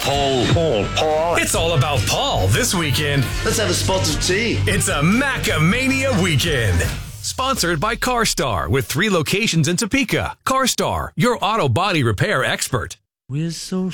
Paul. It's all about Paul this weekend. Let's have a spot of tea. It's a Macamania weekend. Sponsored by CarStar with 3 locations in Topeka. CarStar, your auto body repair expert. We're so